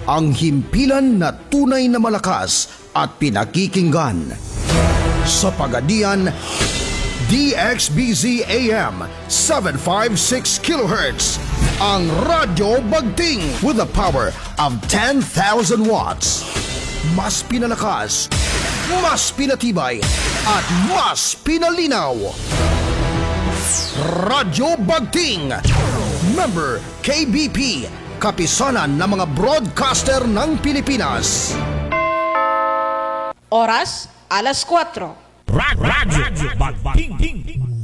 ang himpilan na tunay na malakas at pinakikinggan. Sa Pagadian, DXBZ AM 756 kHz, ang Radyo Bagting with a power of 10,000 watts. Mas pinalakas, mas pinatibay, at mas pinalinaw. Radyo Bagting, member KBP, kapisanan ng mga broadcaster ng Pilipinas. Oras, alas 4. Radyo Bagting.